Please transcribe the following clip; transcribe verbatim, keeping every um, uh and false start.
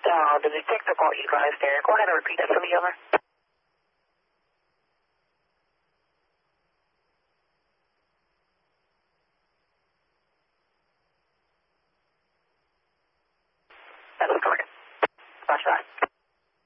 Uh, the detector called you guys there. Go ahead and repeat that for me, over. That was correct. Roger that.